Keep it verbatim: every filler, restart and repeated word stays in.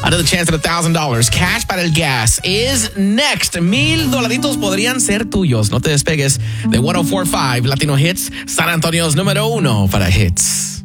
Another chance at one thousand dollars. Cash para el gas is next. Mil dolaritos podrían ser tuyos. No te despegues de ciento cuatro punto cinco Latino Hits, San Antonio's número uno para hits.